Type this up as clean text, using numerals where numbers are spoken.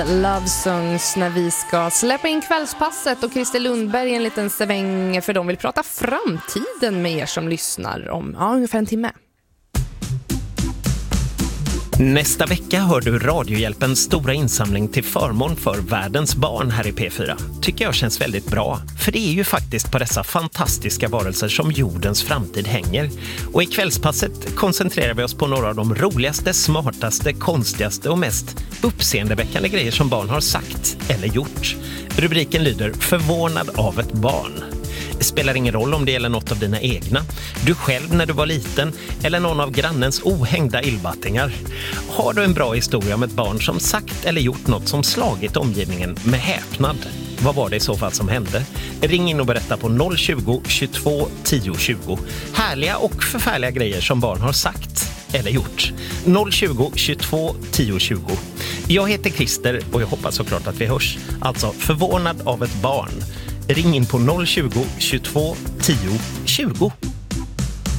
Love Songs när vi ska släppa in kvällspasset och Christer Lundberg en liten sväng för de vill prata framtiden med er som lyssnar om ungefär en timme. Nästa vecka hör du Radiohjälpens stora insamling till förmån för världens barn här i P4. Tycker jag känns väldigt bra, för det är ju faktiskt på dessa fantastiska varelser som jordens framtid hänger. Och i kvällspasset koncentrerar vi oss på några av de roligaste, smartaste, konstigaste och mest uppseendeväckande grejer som barn har sagt eller gjort. Rubriken lyder Förvånad av ett barn. Det spelar ingen roll om det gäller något av dina egna, du själv när du var liten eller någon av grannens ohängda illbattingar. Har du en bra historia om ett barn som sagt eller gjort något som slagit omgivningen med häpnad? Vad var det i så fall som hände? Ring in och berätta på 020 22 10 20. Härliga och förfärliga grejer som barn har sagt eller gjort. 020 22 10 20. Jag heter Christer och jag hoppas såklart att vi hörs. Alltså förvånad av ett barn. Ring in på 020 22 10 20.